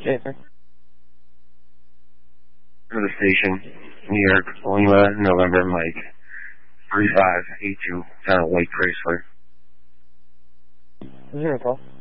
Okay, sir. To the station, New York, Lima, November, Mike, 3582, White Chrysler. 0 call.